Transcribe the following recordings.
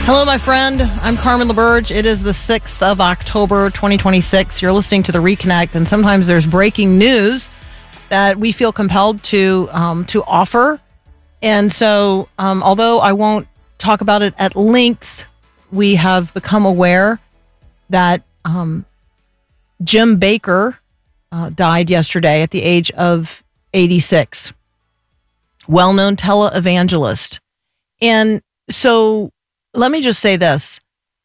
Hello, my friend. I'm Carmen LaBerge. It is the 6th of October, 2026. You're listening to The Reconnect, and sometimes there's breaking news that we feel compelled to offer. And so, although I won't talk about it at length, we have become aware that Jim Bakker died yesterday at the age of 86. Well-known televangelist. And so let me just say this.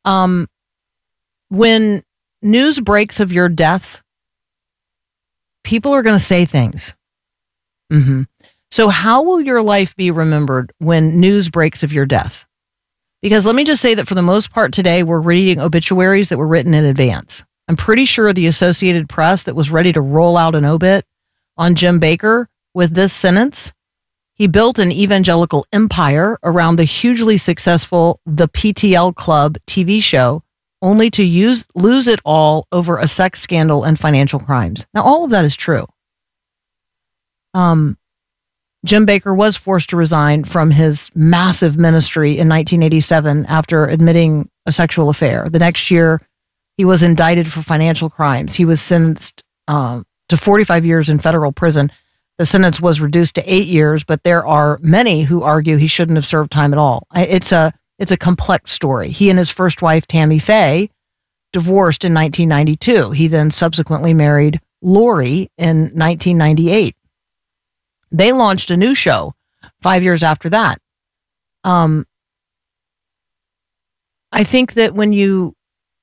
When news breaks of your death, people are going to say things. So how will your life be remembered when news breaks of your death? Because let me just say that for the most part today, we're reading obituaries that were written in advance. I'm pretty sure the Associated Press that was ready to roll out an obit on Jim Bakker with this sentence: he built an evangelical empire around the hugely successful The PTL Club TV show, only to lose it all over a sex scandal and financial crimes. Now, all of that is true. Jim Bakker was forced to resign from his massive ministry in 1987 after admitting a sexual affair. The next year, he was indicted for financial crimes. He was sentenced to 45 years in federal prison. The sentence was reduced to 8 years, but there are many who argue he shouldn't have served time at all. It's a complex story. He and his first wife, Tammy Faye, divorced in 1992. He then subsequently married Lori in 1998. They launched a new show 5 years after that. I think that when you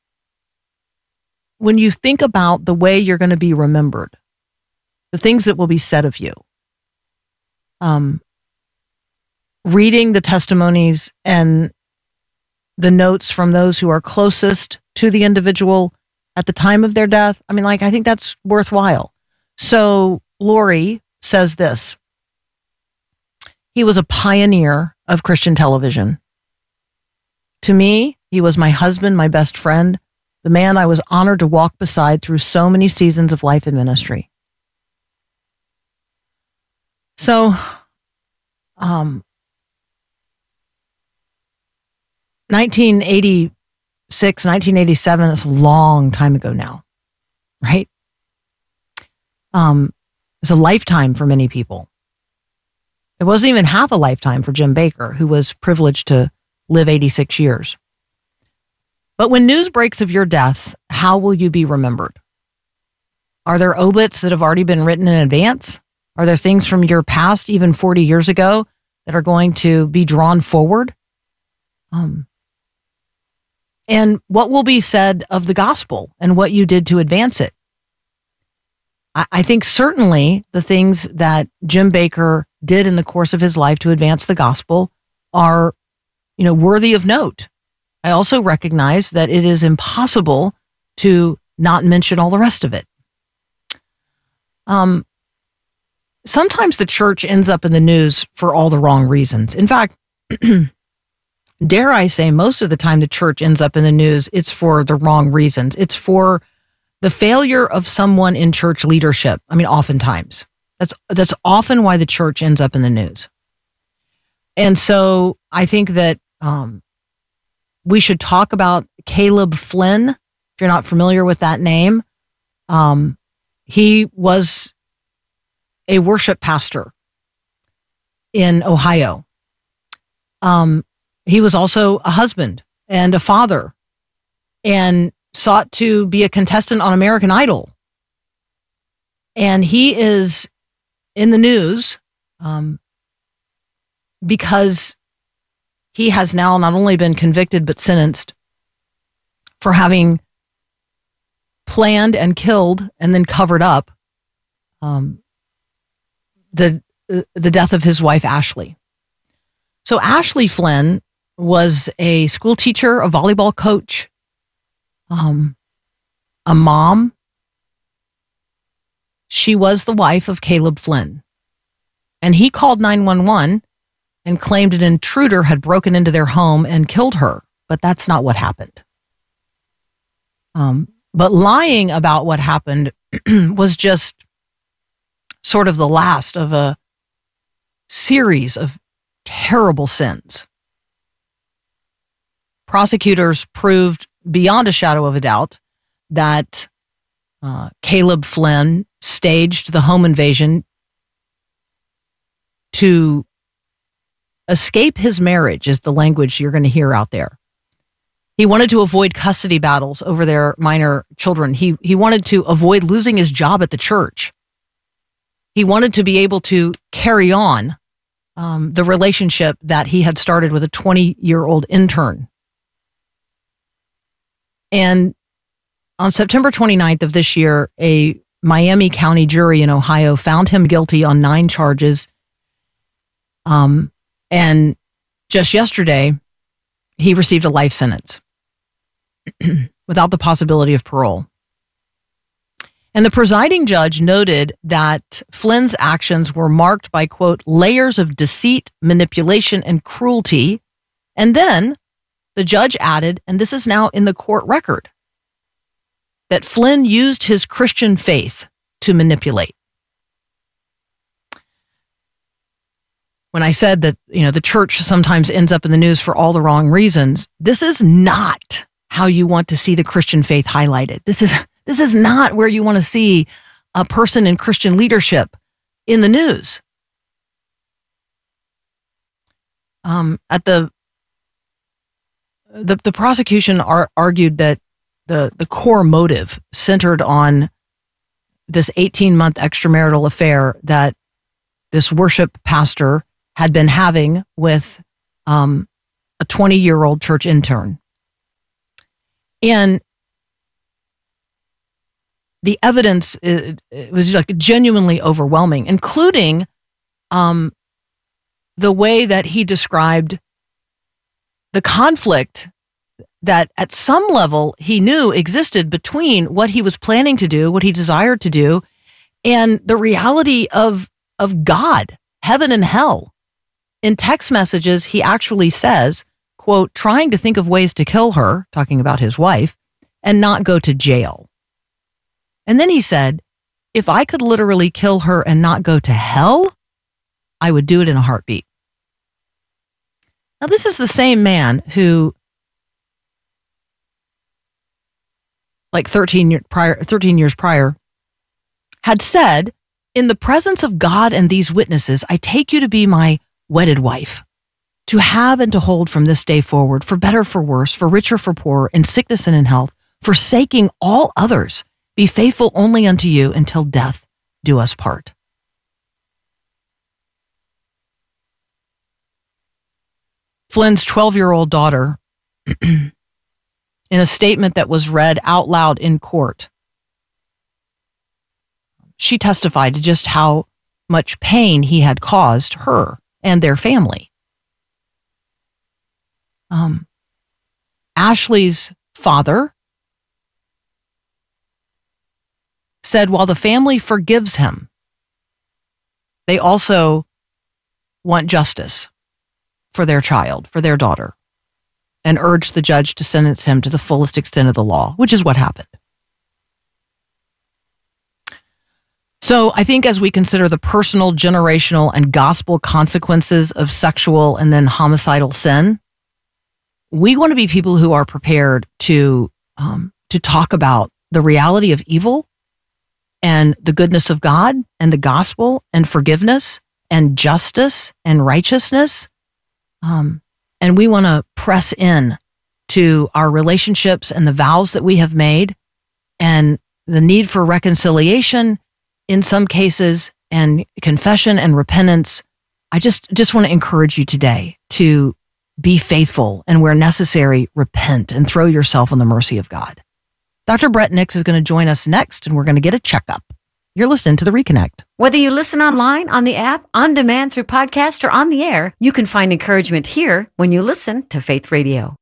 think about the way you're going to be remembered, the things that will be said of you, reading the testimonies and the notes from those who are closest to the individual at the time of their death, I think that's worthwhile. So Lori says this: he was a pioneer of Christian television. To me, he was my husband, my best friend, the man I was honored to walk beside through so many seasons of life and ministry. So, 1986, 1987, it's a long time ago now, right? It's a lifetime for many people. It wasn't even half a lifetime for Jim Bakker, who was privileged to live 86 years. But when news breaks of your death, how will you be remembered? Are there obits that have already been written in advance? Are there things from your past, even 40 years ago, that are going to be drawn forward? And what will be said of the gospel and what you did to advance it? I think certainly the things that Jim Bakker did in the course of his life to advance the gospel are, worthy of note. I also recognize that it is impossible to not mention all the rest of it. Sometimes the church ends up in the news for all the wrong reasons. In fact, dare I say, most of the time the church ends up in the news, it's for the wrong reasons. It's for the failure of someone in church leadership. Oftentimes. That's often why the church ends up in the news. And so I think that we should talk about Caleb Flynn. If you're not familiar with that name, he was a worship pastor in Ohio. He was also a husband and a father and sought to be a contestant on American Idol. And he is in the news because he has now not only been convicted but sentenced for having planned and killed and then covered up the death of his wife, Ashley. So Ashley Flynn was a school teacher, a volleyball coach, a mom. She was the wife of Caleb Flynn. And he called 911 and claimed an intruder had broken into their home and killed her. But that's not what happened. But lying about what happened was just sort of the last of a series of terrible sins. prosecutors proved beyond a shadow of a doubt that Caleb Flynn staged the home invasion to escape his marriage, is the language you're going to hear out there. He wanted to avoid custody battles over their minor children. He wanted to avoid losing his job at the church. He wanted to be able to carry on the relationship that he had started with a 20-year-old intern. And on September 29th of this year, a Miami County jury in Ohio found him guilty on 9 charges. And just yesterday, he received a life sentence without the possibility of parole. And the presiding judge noted that Flynn's actions were marked by, quote, layers of deceit, manipulation, and cruelty. And then the judge added, and this is now in the court record, that Flynn used his Christian faith to manipulate. When I said that, the church sometimes ends up in the news for all the wrong reasons, this is not how you want to see the Christian faith highlighted. This is not where you want to see a person in Christian leadership in the news. At the prosecution argued that the core motive centered on this 18-month extramarital affair that this worship pastor had been having with a 20-year-old church intern. And the evidence it was like genuinely overwhelming, including the way that he described the conflict that at some level he knew existed between what he was planning to do, what he desired to do, and the reality of God, heaven and hell. In text messages, he actually says, quote, trying to think of ways to kill her, talking about his wife, and not go to jail. And then he said, if I could literally kill her and not go to hell, I would do it in a heartbeat. Now, this is the same man who, like 13 years prior, had said, in the presence of God and these witnesses, I take you to be my wedded wife, to have and to hold from this day forward, for better, for worse, for richer, for poorer, in sickness and in health, forsaking all others, be faithful only unto you until death do us part. Flynn's 12-year-old daughter, in a statement that was read out loud in court, she testified to just how much pain he had caused her and their family. Ashley's father said while the family forgives him, they also want justice for their child, for their daughter, and urged the judge to sentence him to the fullest extent of the law, which is what happened. So I think as we consider the personal, generational, and gospel consequences of sexual and then homicidal sin, we want to be people who are prepared to talk about the reality of evil and the goodness of God and the gospel and forgiveness and justice and righteousness. And we want to press in to our relationships and the vows that we have made and the need for reconciliation in some cases, and confession and repentance. I just want to encourage you today to be faithful and where necessary, repent and throw yourself on the mercy of God. Dr. Brett Nix is going to join us next, and we're going to get a checkup. You're listening to The Reconnect. Whether you listen online, on the app, on demand through podcast, or on the air, you can find encouragement here when you listen to Faith Radio.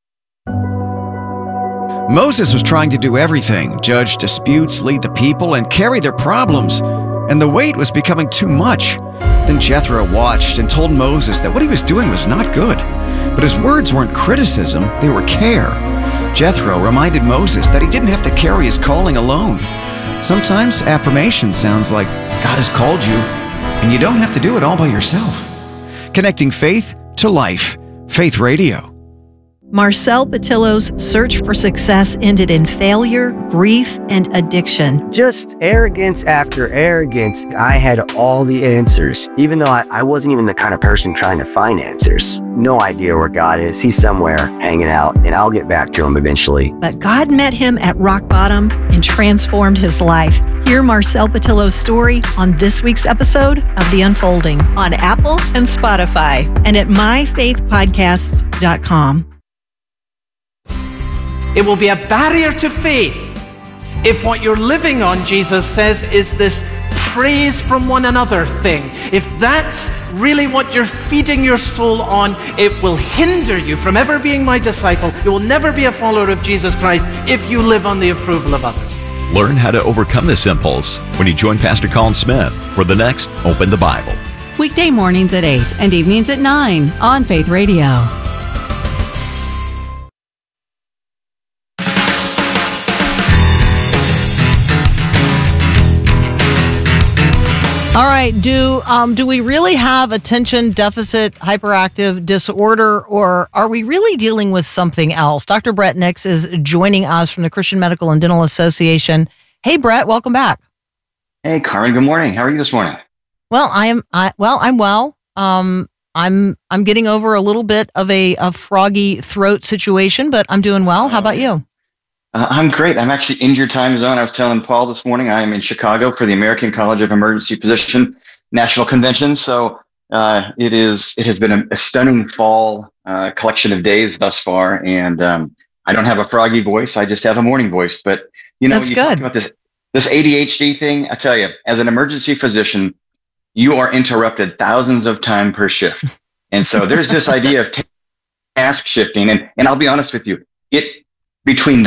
Moses was trying to do everything, judge disputes, lead the people, and carry their problems. And the weight was becoming too much. Then Jethro watched and told Moses that what he was doing was not good. But his words weren't criticism, they were care. Jethro reminded Moses that he didn't have to carry his calling alone. Sometimes affirmation sounds like God has called you, and you don't have to do it all by yourself. Connecting faith to life. Faith Radio. Marcel Patillo's search for success ended in failure, grief, and addiction. Just arrogance after arrogance. I had all the answers, even though I wasn't even the kind of person trying to find answers. No idea where God is. He's somewhere hanging out, and I'll get back to him eventually. But God met him at rock bottom and transformed his life. Hear Marcel Patillo's story on this week's episode of The Unfolding on Apple and Spotify and at myfaithpodcasts.com. It will be a barrier to faith if what you're living on, Jesus says, is this praise from one another thing. If that's really what you're feeding your soul on, it will hinder you from ever being my disciple. You will never be a follower of Jesus Christ if you live on the approval of others. Learn how to overcome this impulse when you join Pastor Colin Smith for the next Open the Bible. Weekday mornings at 8 and evenings at 9 on Faith Radio. All right. Do we really have attention deficit hyperactive disorder, or are we really dealing with something else? Dr. Brett Nix is joining us from the Christian Medical and Dental Association. Hey, Brett, welcome back. Hey, Carmen. Good morning. How are you this morning? Well, I'm well. I'm getting over a little bit of a froggy throat situation, but I'm doing well. How about you? I'm great. I'm actually in your time zone. I was telling Paul this morning, I am in Chicago for the American College of Emergency Physician National Convention. So it has been a stunning fall collection of days thus far. And I don't have a froggy voice. I just have a morning voice. But, That's you good. talk about this ADHD thing. I tell you, as an emergency physician, you are interrupted thousands of times per shift. And so there's this idea of task shifting. And I'll be honest with you, between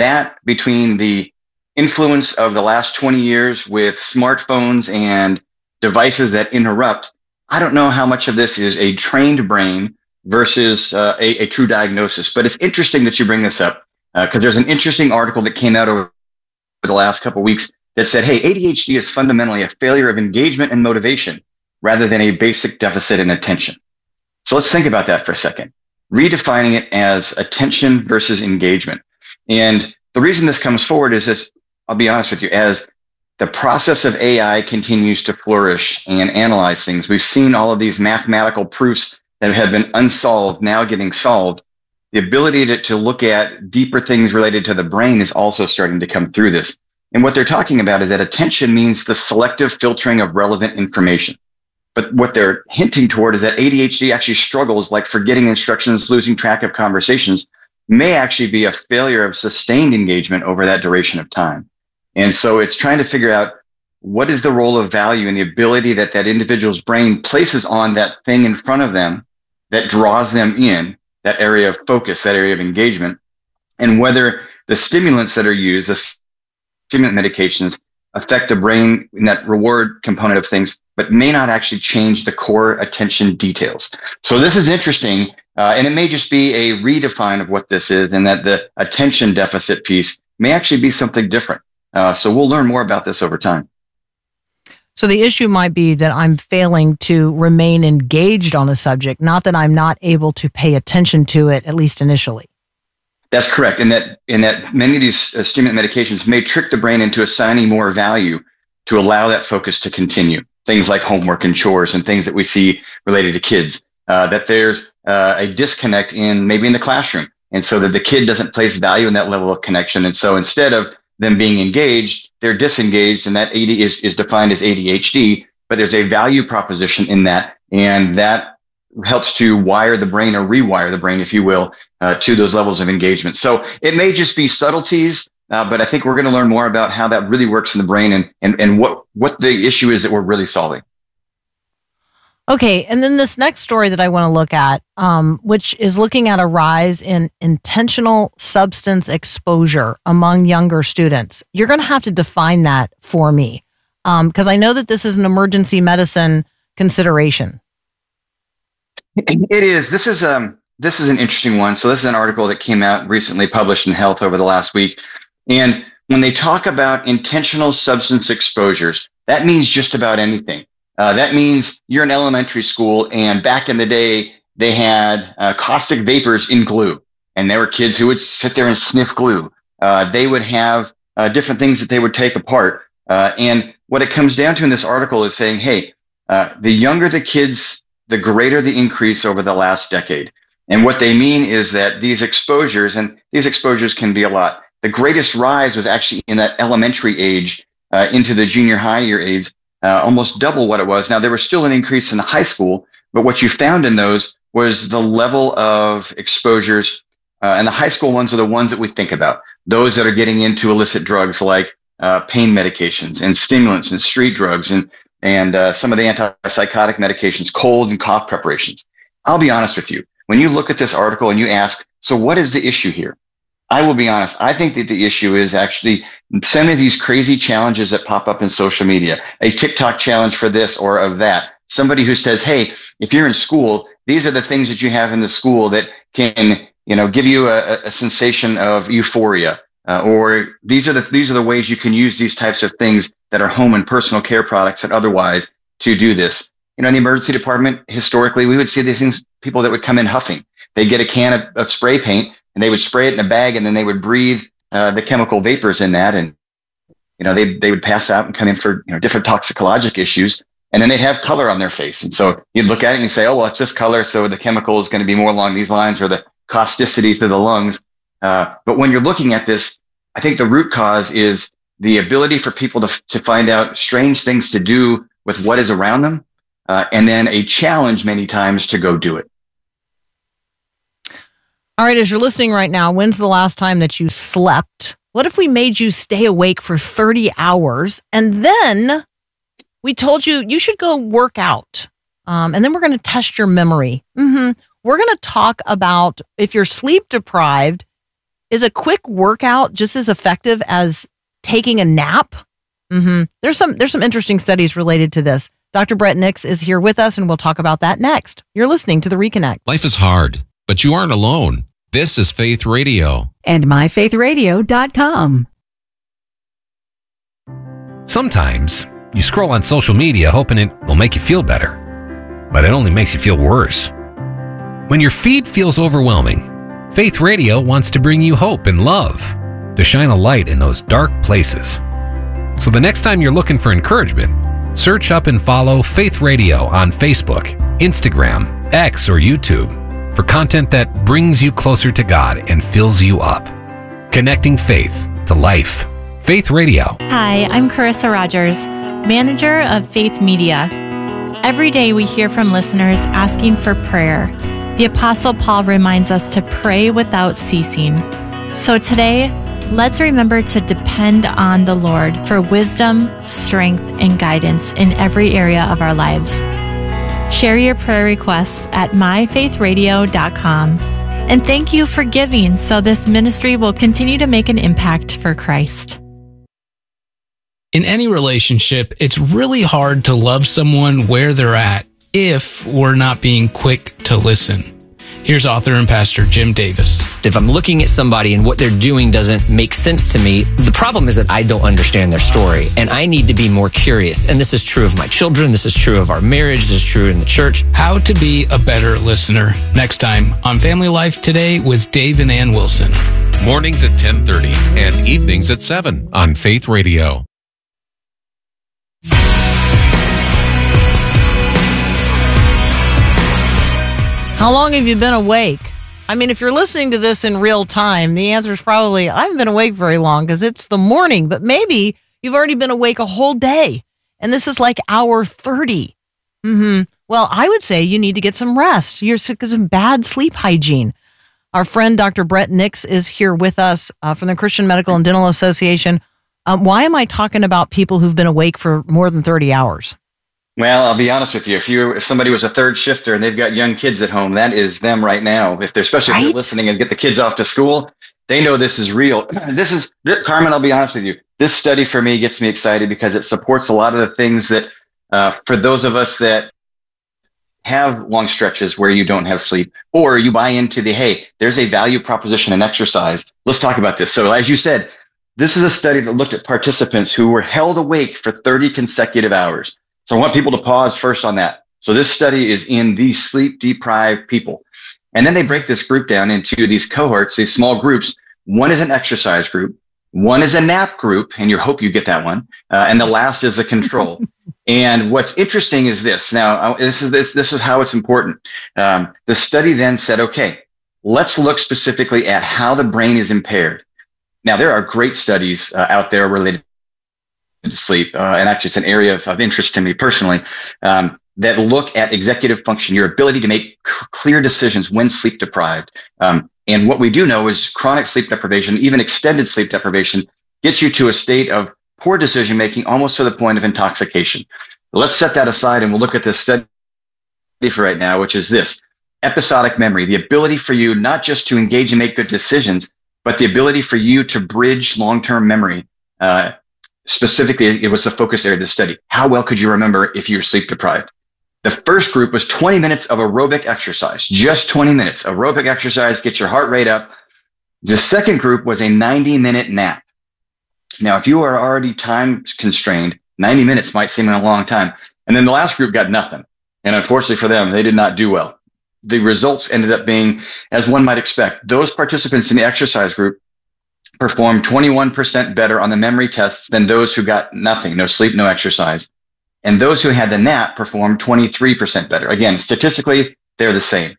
the influence of the last 20 years with smartphones and devices that interrupt, I don't know how much of this is a trained brain versus a true diagnosis. But it's interesting that you bring this up because there's an interesting article that came out over the last couple of weeks that said, hey, ADHD is fundamentally a failure of engagement and motivation rather than a basic deficit in attention. So let's think about that for a second, redefining it as attention versus engagement. And the reason this comes forward is this, I'll be honest with you, as the process of AI continues to flourish and analyze things, we've seen all of these mathematical proofs that have been unsolved now getting solved. The ability to look at deeper things related to the brain is also starting to come through this. And what they're talking about is that attention means the selective filtering of relevant information. But what they're hinting toward is that ADHD actually struggles like forgetting instructions, losing track of conversations, may actually be a failure of sustained engagement over that duration of time. And so it's trying to figure out what is the role of value and the ability that individual's brain places on that thing in front of them that draws them in, that area of focus, that area of engagement, and whether the stimulants that are used, the stimulant medications, affect the brain in that reward component of things, but may not actually change the core attention details. So this is interesting, and it may just be a redefine of what this is, and that the attention deficit piece may actually be something different. So we'll learn more about this over time. So the issue might be that I'm failing to remain engaged on a subject, not that I'm not able to pay attention to it, at least initially. That's correct. And that many of these stimulant medications may trick the brain into assigning more value to allow that focus to continue. Things like homework and chores and things that we see related to kids, that there's a disconnect in the classroom. And so that the kid doesn't place value in that level of connection. And so instead of them being engaged, they're disengaged, and that AD is defined as ADHD, but there's a value proposition in that. And that helps to wire the brain or rewire the brain, if you will, to those levels of engagement. So it may just be subtleties, but I think we're going to learn more about how that really works in the brain and what the issue is that we're really solving. Okay, and then this next story that I want to look at, which is looking at a rise in intentional substance exposure among younger students. You're going to have to define that for me, because I know that this is an emergency medicine consideration. It is. This is an interesting one. So this is an article that came out recently, published in Health over the last week. And when they talk about intentional substance exposures, that means just about anything. That means you're in elementary school, and back in the day, they had caustic vapors in glue. and there were kids who would sit there and sniff glue. They would have different things that they would take apart. And what it comes down to in this article is saying, hey, the younger the kids, the greater the increase over the last decade. And what they mean is that these exposures, and these exposures can be a lot, the greatest rise was actually in that elementary age into the junior high year age, almost double what it was. Now, there was still an increase in the high school, but what you found in those was the level of exposures, and the high school ones are the ones that we think about, those that are getting into illicit drugs like pain medications and stimulants and street drugs and some of the antipsychotic medications, cold and cough preparations. I'll be honest with you. When you look at this article and you ask, so what is the issue here? I will be honest. I think that the issue is actually some of these crazy challenges that pop up in social media, a TikTok challenge for this or of that. Somebody who says, hey, if you're in school, these are the things that you have in the school that can, give you a sensation of euphoria. Or these are the ways you can use these types of things that are home and personal care products and otherwise to do this. In the emergency department, historically, we would see these things, people that would come in huffing. They'd get a can of spray paint and they would spray it in a bag and then they would breathe the chemical vapors in that. And, they would pass out and come in for, different toxicologic issues. And then they'd have color on their face. And so you'd look at it and you say, oh, well, it's this color. So the chemical is going to be more along these lines, or the causticity to the lungs. But when you're looking at this, I think the root cause is the ability for people to find out strange things to do with what is around them, and then a challenge many times to go do it. All right, as you're listening right now, when's the last time that you slept? What if we made you stay awake for 30 hours and then we told you should go work out, and then we're going to test your memory. We're going to talk about if you're sleep deprived, is a quick workout just as effective as taking a nap? There's some interesting studies related to this. Dr. Brett Nix is here with us, and we'll talk about that next. You're listening to The Reconnect. Life is hard, but you aren't alone. This is Faith Radio. And myfaithradio.com. Sometimes you scroll on social media hoping it will make you feel better, but it only makes you feel worse. When your feed feels overwhelming, Faith Radio wants to bring you hope and love, to shine a light in those dark places. So the next time you're looking for encouragement, search up and follow Faith Radio on Facebook, Instagram, X, or YouTube for content that brings you closer to God and fills you up. Connecting faith to life. Faith Radio. Hi, I'm Carissa Rogers, manager of Faith Media. Every day we hear from listeners asking for prayer. The Apostle Paul reminds us to pray without ceasing. So today, let's remember to depend on the Lord for wisdom, strength, and guidance in every area of our lives. Share your prayer requests at myfaithradio.com. And thank you for giving so this ministry will continue to make an impact for Christ. In any relationship, it's really hard to love someone where they're at if we're not being quick to listen. Here's author and pastor Jim Davis. If I'm looking at somebody and what they're doing doesn't make sense to me, the problem is that I don't understand their story, and I need to be more curious. And this is true of my children. This is true of our marriage. This is true in the church. How to be a better listener. Next time on Family Life Today with Dave and Ann Wilson. Mornings at 10:30 and evenings at 7 on Faith Radio. How long have you been awake? I mean, if you're listening to this in real time, the answer is probably, I haven't been awake very long because it's the morning, but maybe you've already been awake a whole day. And this is like hour 30. Well, I would say you need to get some rest. You're sick of some bad sleep hygiene. Our friend, Dr. Brett Nix, is here with us from the Christian Medical and Dental Association. Why am I talking about people who've been awake for more than 30 hours? Well, I'll be honest with you. If somebody was a third shifter and they've got young kids at home, that is them right now. If they're listening and get the kids off to school, they know this is real. Carmen, I'll be honest with you. This study for me gets me excited because it supports a lot of the things that for those of us that have long stretches where you don't have sleep, or you buy into hey, there's a value proposition in exercise. Let's talk about this. So as you said, this is a study that looked at participants who were held awake for 30 consecutive hours. So I want people to pause first on that. So this study is in the sleep-deprived people. And then they break this group down into these cohorts, these small groups. One is an exercise group. One is a nap group, and you hope you get that one. And the last is a control. And what's interesting is this. Now, this is how it's important. The study then said, okay, let's look specifically at how the brain is impaired. Now, there are great studies out there related to sleep, and actually it's an area of interest to me personally, that look at executive function, your ability to make clear decisions when sleep deprived. And what we do know is chronic sleep deprivation, even extended sleep deprivation, gets you to a state of poor decision-making, almost to the point of intoxication. Let's set that aside and we'll look at this study for right now, which is this: episodic memory, the ability for you not just to engage and make good decisions, but the ability for you to bridge long-term memory. Specifically, it was the focus area of the study. How well could you remember if you were sleep deprived? The first group was 20 minutes of aerobic exercise, just 20 minutes. Aerobic exercise, get your heart rate up. The second group was a 90-minute nap. Now, if you are already time constrained, 90 minutes might seem a long time. And then the last group got nothing. And unfortunately for them, they did not do well. The results ended up being, as one might expect, those participants in the exercise group performed 21% better on the memory tests than those who got nothing, no sleep, no exercise. And those who had the nap performed 23% better. Again, statistically, they're the same.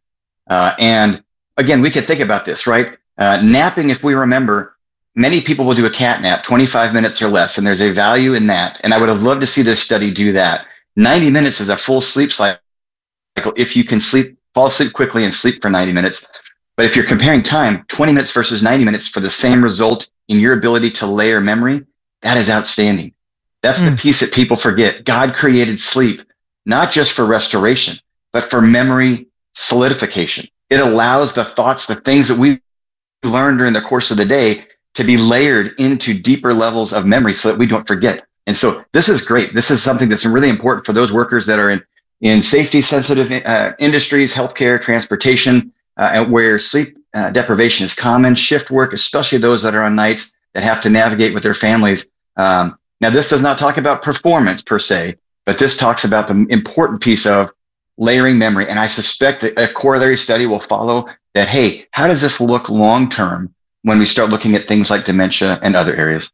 And again, we could think about this, right? Napping, if we remember, many people will do a cat nap, 25 minutes or less, and there's a value in that. And I would have loved to see this study do that. 90 minutes is a full sleep cycle if you can fall asleep quickly and sleep for 90 minutes. But if you're comparing time, 20 minutes versus 90 minutes for the same result in your ability to layer memory, that is outstanding. That's the piece that people forget. God created sleep, not just for restoration, but for memory solidification. It allows the thoughts, the things that we learned during the course of the day to be layered into deeper levels of memory so that we don't forget. And so this is great. This is something that's really important for those workers that are in safety sensitive industries, healthcare, transportation, where sleep deprivation is common, shift work, especially those that are on nights that have to navigate with their families. Now, this does not talk about performance per se, but this talks about the important piece of layering memory. And I suspect that a corollary study will follow that, hey, how does this look long-term when we start looking at things like dementia and other areas?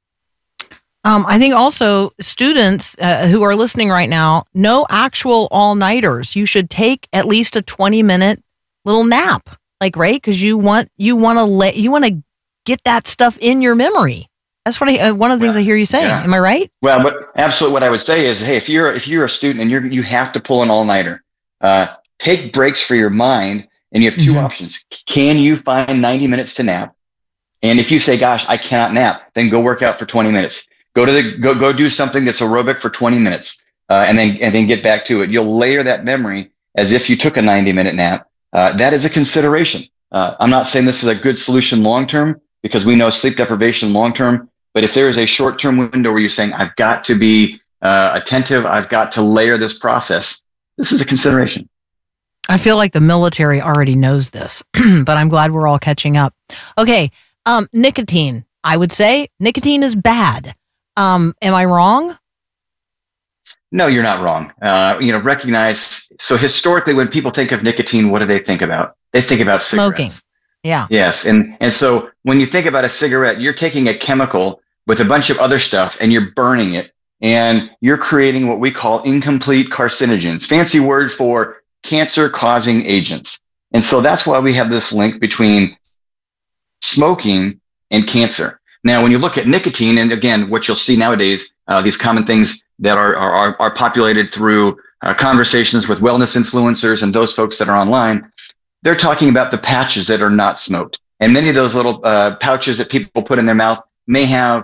I think also students who are listening right now, no actual all-nighters. You should take at least a 20-minute little nap, right? Because you want to get that stuff in your memory. That's what one of the things I hear you saying. Yeah. Am I right? Well, but absolutely, what I would say is, hey, if you're a student and you have to pull an all-nighter, take breaks for your mind, and you have two options. Can you find 90 minutes to nap? And if you say, "Gosh, I cannot nap," then go work out for 20 minutes. Go do something that's aerobic for 20 minutes, and then get back to it. You'll layer that memory as if you took a 90-minute nap. That is a consideration. I'm not saying this is a good solution long-term, because we know sleep deprivation long-term. But if there is a short-term window where you're saying, I've got to be attentive, I've got to layer this process, this is a consideration. I feel like the military already knows this, but I'm glad we're all catching up. Okay, nicotine. I would say nicotine is bad. Am I wrong? No, you're not wrong. Recognize, so historically when people think of nicotine, what do they think about? They think about cigarettes. Smoking. Yeah. Yes. And so when you think about a cigarette, you're taking a chemical with a bunch of other stuff and you're burning it, and you're creating what we call incomplete carcinogens, fancy word for cancer causing agents. And so that's why we have this link between smoking and cancer. Now, when you look at nicotine, and again, what you'll see nowadays, these common things that are populated through conversations with wellness influencers and those folks that are online, they're talking about the patches that are not smoked. And many of those little pouches that people put in their mouth may have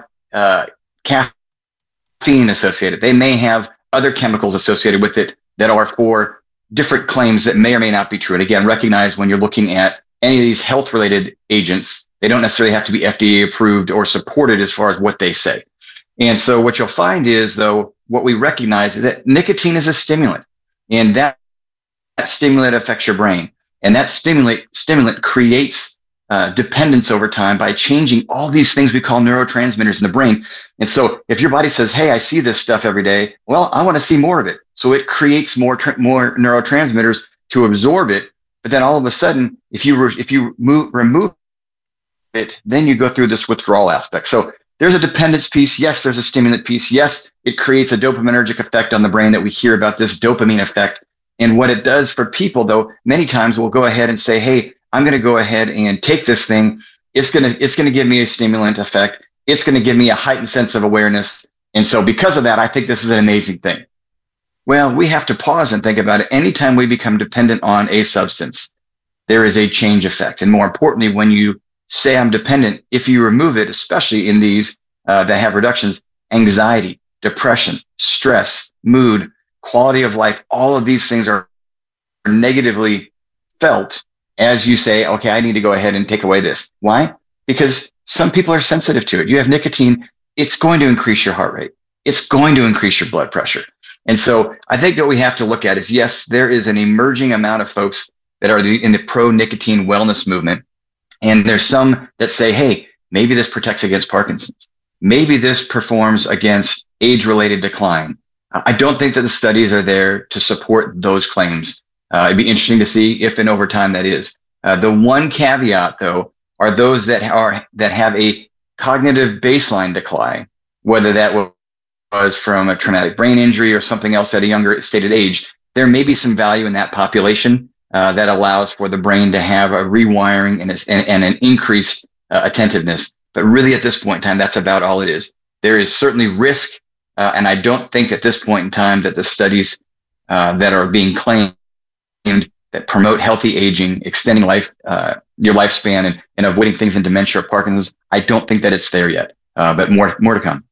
caffeine associated. They may have other chemicals associated with it that are for different claims that may or may not be true. And again, recognize when you're looking at any of these health-related agents, they don't necessarily have to be FDA approved or supported as far as what they say. And so what you'll find is, though, what we recognize is that nicotine is a stimulant, and that stimulant affects your brain. And that stimulant creates dependence over time by changing all these things we call neurotransmitters in the brain. And so if your body says, hey, I see this stuff every day, well, I want to see more of it. So it creates more neurotransmitters to absorb it But then all of a sudden, if you remove it, then you go through this withdrawal aspect. So there's a dependence piece. Yes, there's a stimulant piece. Yes, it creates a dopaminergic effect on the brain that we hear about, this dopamine effect. And what it does for people, though, many times we'll go ahead and say, hey, I'm going to go ahead and take this thing. It's going to give me a stimulant effect. It's going to give me a heightened sense of awareness. And so because of that, I think this is an amazing thing. Well, we have to pause and think about it. Anytime we become dependent on a substance, there is a change effect. And more importantly, when you say I'm dependent, if you remove it, especially in these that have reductions, anxiety, depression, stress, mood, quality of life, all of these things are negatively felt as you say, okay, I need to go ahead and take away this. Why? Because some people are sensitive to it. You have nicotine, it's going to increase your heart rate. It's going to increase your blood pressure. And so I think that we have to look at is, yes, there is an emerging amount of folks that are in the pro-nicotine wellness movement. And there's some that say, hey, maybe this protects against Parkinson's. Maybe this performs against age-related decline. I don't think that the studies are there to support those claims. It'd be interesting to see if and over time that is. The one caveat, though, are those that have a cognitive baseline decline, whether that was from a traumatic brain injury or something else at a younger stated age. There may be some value in that population that allows for the brain to have a rewiring and an increased attentiveness. But really, at this point in time, that's about all it is. There is certainly risk, and I don't think at this point in time that the studies that are being claimed that promote healthy aging, extending life, your lifespan, and avoiding things in dementia or Parkinson's, I don't think that it's there yet. But more to come.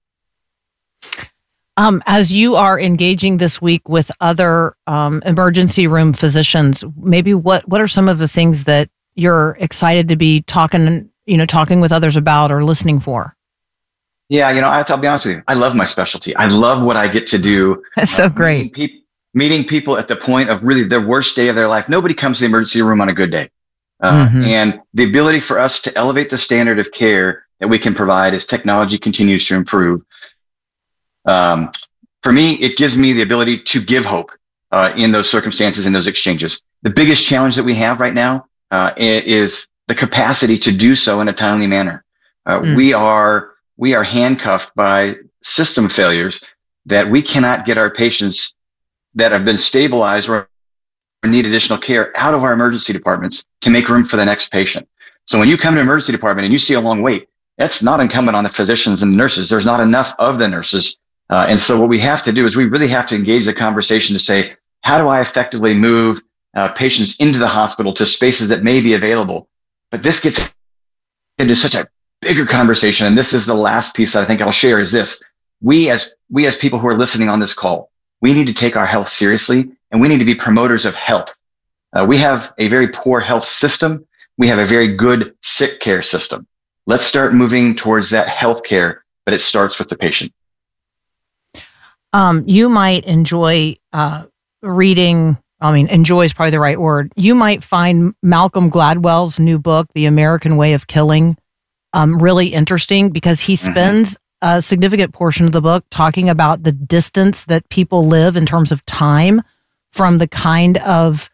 As you are engaging this week with other emergency room physicians, maybe what are some of the things that you're excited to be talking with others about or listening for? Yeah, I'll be honest with you. I love my specialty. I love what I get to do. That's so great. Meeting people at the point of really their worst day of their life. Nobody comes to the emergency room on a good day. And the ability for us to elevate the standard of care that we can provide as technology continues to improve. For me, it gives me the ability to give hope in those circumstances, in those exchanges. The biggest challenge that we have right now is the capacity to do so in a timely manner. We are handcuffed by system failures that we cannot get our patients that have been stabilized or need additional care out of our emergency departments to make room for the next patient. So when you come to an emergency department and you see a long wait, that's not incumbent on the physicians and the nurses. There's not enough of the nurses. And so what we have to do is we really have to engage the conversation to say, how do I effectively move patients into the hospital to spaces that may be available? But this gets into such a bigger conversation. And this is the last piece that I think I'll share is this. We as people who are listening on this call, we need to take our health seriously, and we need to be promoters of health. We have a very poor health system. We have a very good sick care system. Let's start moving towards that health care, but it starts with the patient. You might enjoy reading. Enjoy is probably the right word. You might find Malcolm Gladwell's new book, The American Way of Killing, really interesting because he spends a significant portion of the book talking about the distance that people live in terms of time from the kind of,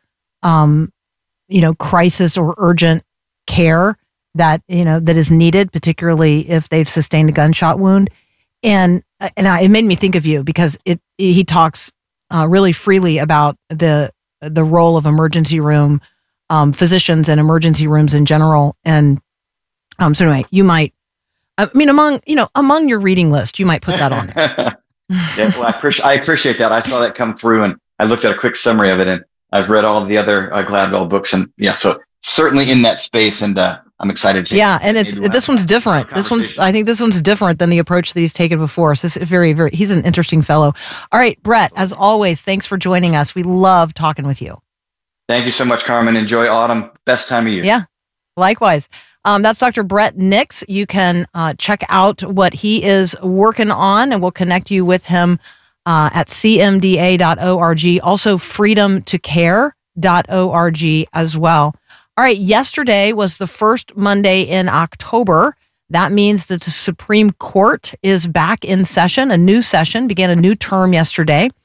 crisis or urgent care that is needed, particularly if they've sustained a gunshot wound. And it made me think of you because he talks really freely about the role of emergency room physicians and emergency rooms in general. And so anyway, you might, among your reading list, you might put that on there. Yeah, well, I appreciate that. I saw that come through, and I looked at a quick summary of it, and I've read all of the other Gladwell books, and so certainly in that space, and I'm excited to. Yeah, and this one's different. I think this one's different than the approach that he's taken before. So this is very, very. He's an interesting fellow. All right, Brett, as always, thanks for joining us. We love talking with you. Thank you so much, Carmen. Enjoy autumn. Best time of year. Yeah, likewise. That's Dr. Brett Nix. You can check out what he is working on, and we'll connect you with him at cmda.org. Also, freedomtocare.org as well. All right, yesterday was the first Monday in October. That means that the Supreme Court is back in session. A new session began a new term yesterday.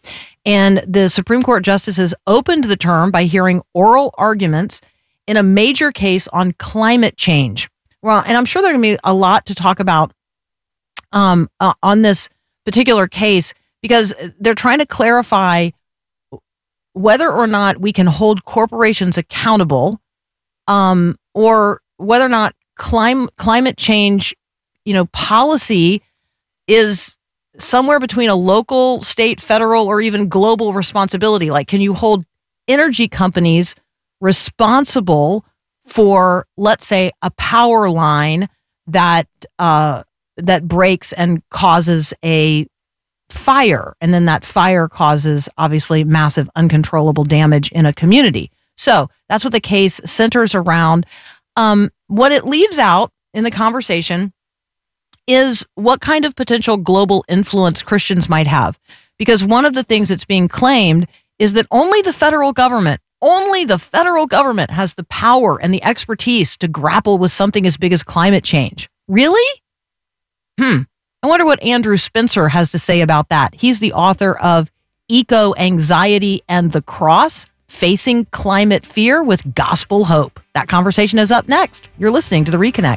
And the Supreme Court justices opened the term by hearing oral arguments in a major case on climate change. Well, and I'm sure there's going to be a lot to talk about on this particular case, because they're trying to clarify whether or not we can hold corporations accountable, or whether or not climate change, policy is somewhere between a local, state, federal, or even global responsibility. Like, can you hold energy companies responsible for, let's say, a power line that breaks and causes a fire, and then that fire causes obviously massive uncontrollable damage in a community? So that's what the case centers around. What it leaves out in the conversation is what kind of potential global influence Christians might have. Because one of the things that's being claimed is that only the federal government has the power and the expertise to grapple with something as big as climate change. Really? I wonder what Andrew Spencer has to say about that. He's the author of Eco-Anxiety and the Cross, Facing Climate Fear with Gospel Hope. That conversation is up next. You're listening to The Reconnect.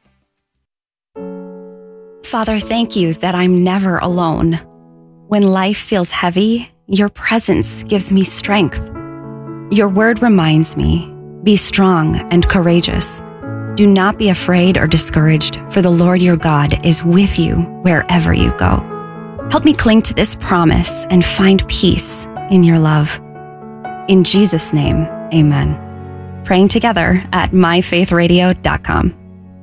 Father, thank you that I'm never alone. When life feels heavy, your presence gives me strength. Your word reminds me, be strong and courageous. Do not be afraid or discouraged, for the Lord your God is with you wherever you go. Help me cling to this promise and find peace in your love. In Jesus' name, amen. Praying together at myfaithradio.com.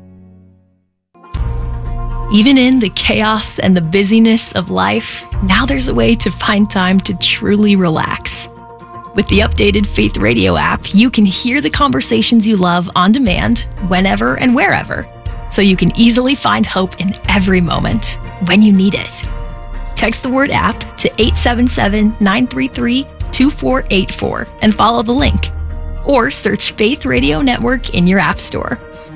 Even in the chaos and the busyness of life, now there's a way to find time to truly relax. With the updated Faith Radio app, you can hear the conversations you love on demand, whenever and wherever, so you can easily find hope in every moment when you need it. Text the word app to 877-933-2484 and follow the link. Or search Faith Radio Network in your app store.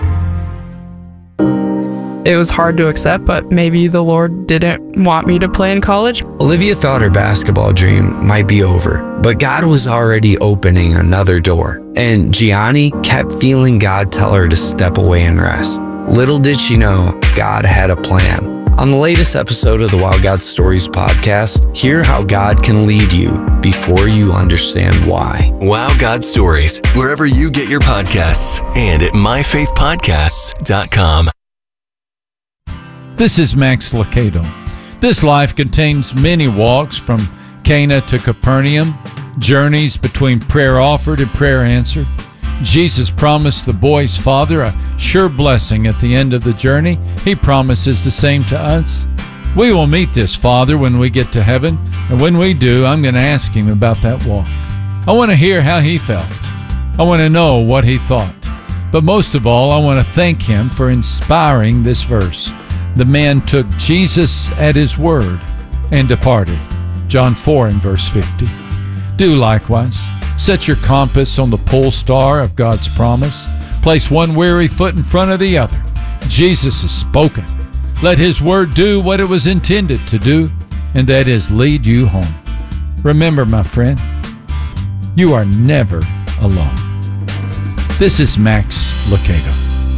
It was hard to accept, but maybe the Lord didn't want me to play in college. Olivia thought her basketball dream might be over, but God was already opening another door. And Gianni kept feeling God tell her to step away and rest. Little did she know, God had a plan. On the latest episode of the Wow God Stories podcast, hear how God can lead you before you understand why. Wow God Stories, wherever you get your podcasts, and at myfaithpodcasts.com. This is Max Lucado. This life contains many walks from Cana to Capernaum, journeys between prayer offered and prayer answered. Jesus promised the boy's father a sure blessing at the end of the journey. He promises the same to us. We will meet this Father when we get to heaven, and when we do, I'm going to ask him about that walk. I want to hear how he felt. I want to know what he thought. But most of all, I want to thank him for inspiring this verse. The man took Jesus at his word and departed. John 4 and verse 50. Do likewise. Set your compass on the pole star of God's promise. Place one weary foot in front of the other. Jesus has spoken. Let his word do what it was intended to do, and that is lead you home. Remember, my friend, you are never alone. This is Max Lucado.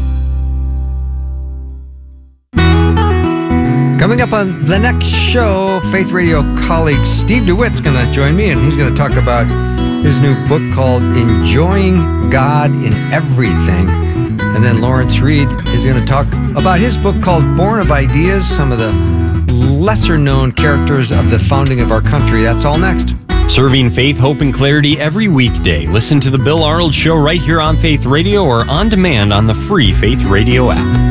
Coming up on the next show, Faith Radio colleague Steve DeWitt's going to join me, and he's going to talk about his new book called Enjoying God in Everything. And then Lawrence Reed is going to talk about his book called Born of Ideas, some of the lesser-known characters of the founding of our country. That's all next. Serving faith, hope, and clarity every weekday. Listen to The Bill Arnold Show right here on Faith Radio or on demand on the free Faith Radio app.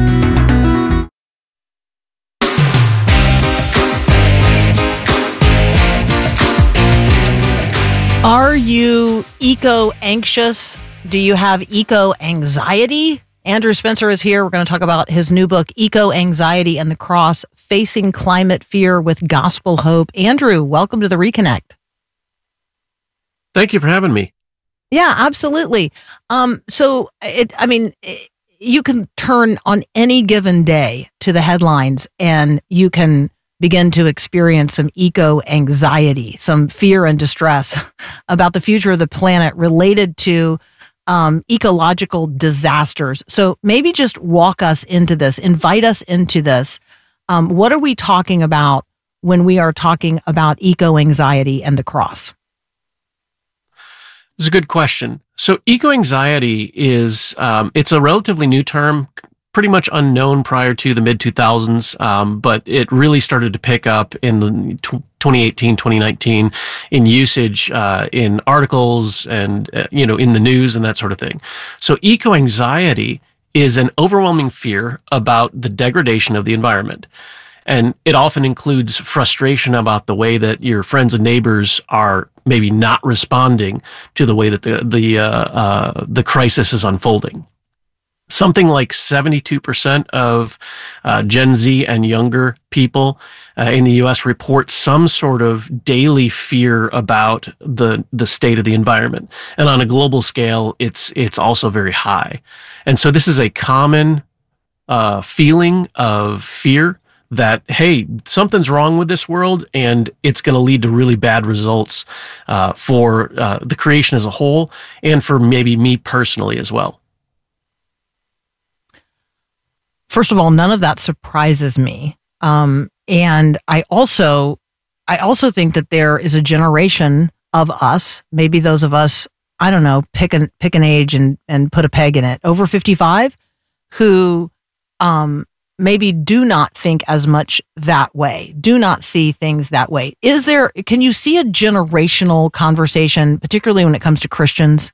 Are you eco-anxious? Do you have eco-anxiety? Andrew Spencer is here. We're going to talk about his new book, Eco-Anxiety and the Cross, Facing Climate Fear with Gospel Hope. Andrew, welcome to The Reconnect. Thank you for having me. Yeah, absolutely. You can turn on any given day to the headlines and you can begin to experience some eco-anxiety, some fear and distress about the future of the planet related to ecological disasters. So maybe just walk us into this, invite us into this. What are we talking about when we are talking about eco-anxiety and the cross? It's a good question. So eco-anxiety is, it's a relatively new term, pretty much unknown prior to the mid-2000s, but it really started to pick up in the 2018, 2019 in usage in articles and, in the news and that sort of thing. So eco-anxiety is an overwhelming fear about the degradation of the environment. And it often includes frustration about the way that your friends and neighbors are maybe not responding to the way that the crisis is unfolding. Something like 72% of Gen Z and younger people in the U.S. report some sort of daily fear about the state of the environment, and on a global scale, it's also very high. And so this is a common feeling of fear that, hey, something's wrong with this world, and it's going to lead to really bad results for the creation as a whole, and for maybe me personally as well. First of all, none of that surprises me. And I also think that there is a generation of us, maybe those of us, I don't know, pick an age and put a peg in it, over 55, who maybe do not think as much that way, do not see things that way. Can you see a generational conversation, particularly when it comes to Christians?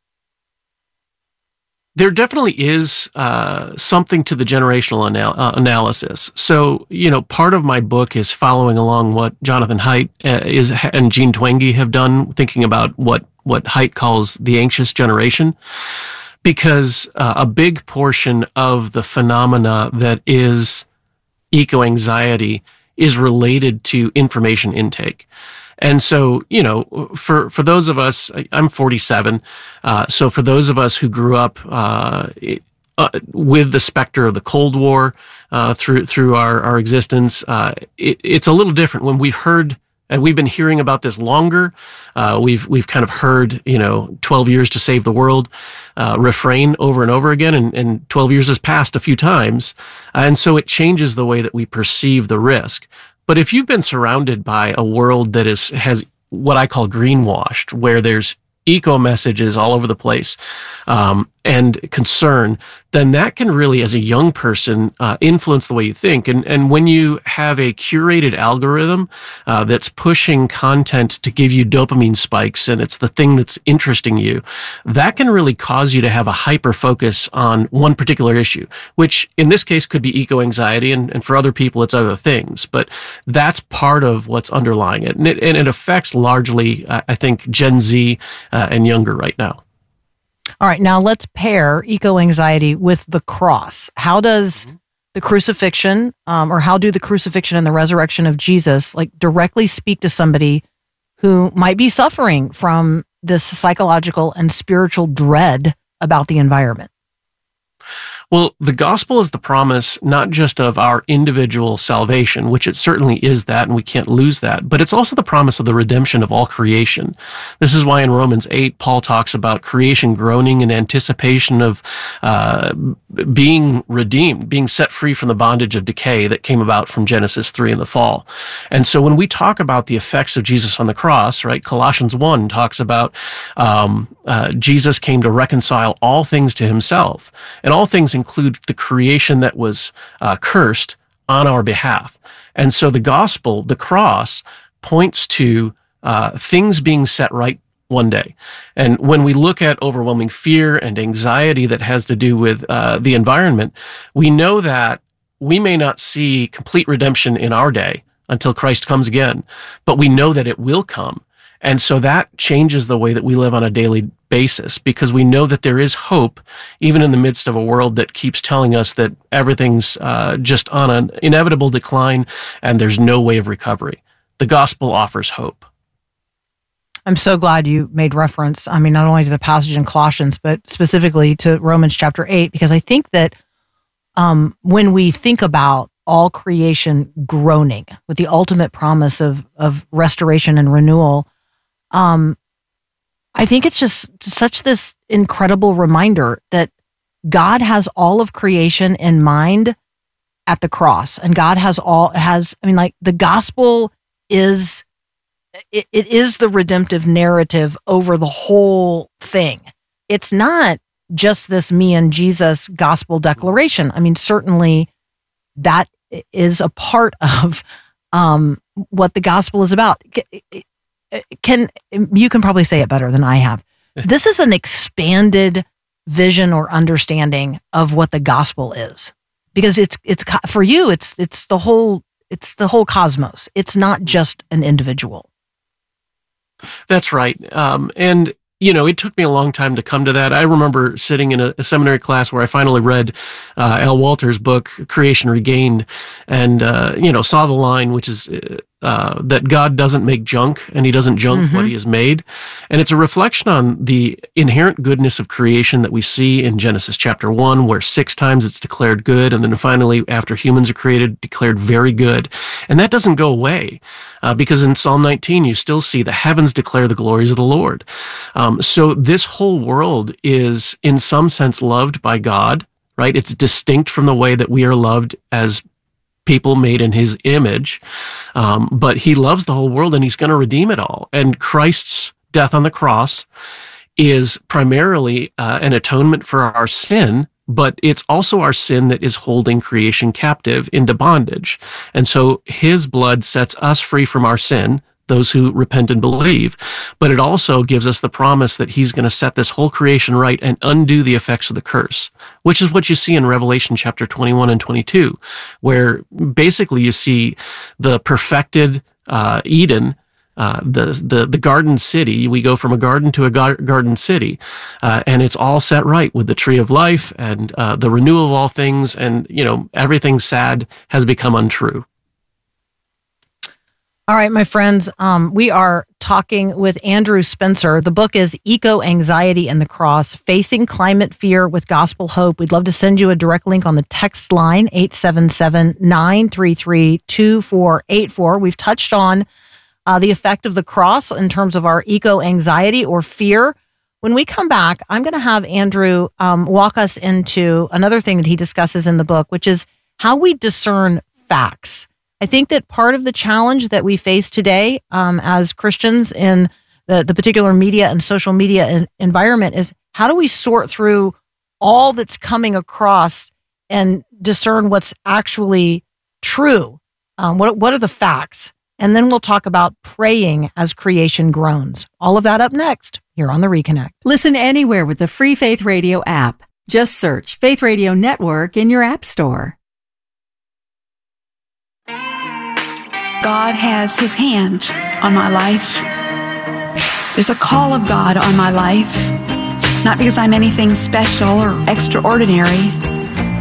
There definitely is something to the generational analysis. So, part of my book is following along what Jonathan Haidt and Jean Twenge have done, thinking about what Haidt calls the anxious generation, because a big portion of the phenomena that is eco-anxiety is related to information intake. And so, for those of us, I'm 47. So for those of us who grew up with the specter of the Cold War through our existence, it's a little different. When we've heard, and we've been hearing about this longer, we've kind of heard, 12 years to save the world refrain over and over again, and 12 years has passed a few times. And so it changes the way that we perceive the risk. But if you've been surrounded by a world that has what I call greenwashed, where there's eco messages all over the place, and concern, then that can really, as a young person, influence the way you think. And when you have a curated algorithm that's pushing content to give you dopamine spikes, and it's the thing that's interesting you, that can really cause you to have a hyper focus on one particular issue, which in this case could be eco-anxiety, and for other people it's other things. But that's part of what's underlying it. And it affects largely, I think, Gen Z and younger right now. All right, now let's pair eco-anxiety with the cross. How does the crucifixion, or how do the crucifixion and the resurrection of Jesus directly speak to somebody who might be suffering from this psychological and spiritual dread about the environment? Well, the gospel is the promise not just of our individual salvation, which it certainly is that, and we can't lose that, but it's also the promise of the redemption of all creation. This is why in Romans 8, Paul talks about creation groaning in anticipation of being redeemed, being set free from the bondage of decay that came about from Genesis 3 in the fall. And so when we talk about the effects of Jesus on the cross, right, Colossians 1 talks about Jesus came to reconcile all things to himself, and all things include the creation that was cursed on our behalf. And so the gospel, the cross, points to things being set right one day. And when we look at overwhelming fear and anxiety that has to do with the environment, we know that we may not see complete redemption in our day until Christ comes again, but we know that it will come. And so that changes the way that we live on a daily basis, because we know that there is hope, even in the midst of a world that keeps telling us that everything's just on an inevitable decline and there's no way of recovery. The gospel offers hope. I'm so glad you made reference, not only to the passage in Colossians, but specifically to Romans chapter 8, because I think that when we think about all creation groaning with the ultimate promise of restoration and renewal. I think it's just such this incredible reminder that God has all of creation in mind at the cross, and God the gospel is, it is the redemptive narrative over the whole thing. It's not just this me and Jesus gospel declaration. I mean, certainly that is a part of what the gospel is about. You can probably say it better than I have. This is an expanded vision or understanding of what the gospel is, because it's for you, it's the whole cosmos. It's not just an individual. That's right. And it took me a long time to come to that. I remember sitting in a seminary class where I finally read Al Walter's book, Creation Regained, and, saw the line, which is that God doesn't make junk, and he doesn't junk what he has made. And it's a reflection on the inherent goodness of creation that we see in Genesis chapter 1, where 6 times it's declared good, and then finally, after humans are created, declared very good. And that doesn't go away, because in Psalm 19, you still see the heavens declare the glories of the Lord. So this whole world is, in some sense, loved by God, right? It's distinct from the way that we are loved as people made in his image. But he loves the whole world, and he's going to redeem it all. And Christ's death on the cross is primarily an atonement for our sin, but it's also our sin that is holding creation captive into bondage. And so his blood sets us free from our sin, those who repent and believe, but it also gives us the promise that he's going to set this whole creation right and undo the effects of the curse, which is what you see in Revelation chapter 21 and 22, where basically you see the perfected Eden, the garden city. We go from a garden to a garden city, and it's all set right with the tree of life and the renewal of all things, and everything sad has become untrue. All right, my friends, we are talking with Andrew Spencer. The book is Eco-Anxiety and the Cross, Facing Climate Fear with Gospel Hope. We'd love to send you a direct link on the text line, 877-933-2484. We've touched on the effect of the cross in terms of our eco-anxiety or fear. When we come back, I'm going to have Andrew walk us into another thing that he discusses in the book, which is how we discern facts. I think that part of the challenge that we face today as Christians in the particular media and social media environment is, how do we sort through all that's coming across and discern what's actually true? What are the facts? And then we'll talk about praying as creation groans. All of that up next here on The Reconnect. Listen anywhere with the free Faith Radio app. Just search Faith Radio Network in your app store. God has his hand on my life. There's a call of God on my life, not because I'm anything special or extraordinary,